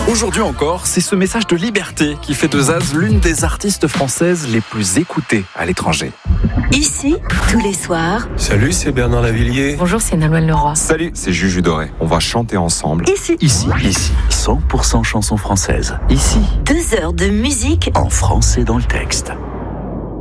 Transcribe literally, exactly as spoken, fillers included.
Aujourd'hui encore, c'est ce message de liberté qui fait de Zaz l'une des artistes françaises les plus écoutées à l'étranger. Ici, tous les soirs. Salut, c'est Bernard Lavillier. Bonjour, c'est Nolwenn Leroy. Salut, c'est Juju Doré. On va chanter ensemble. Ici. Ici, ici, cent pour cent chansons françaises. Ici, Deux heures de musique en français dans le texte.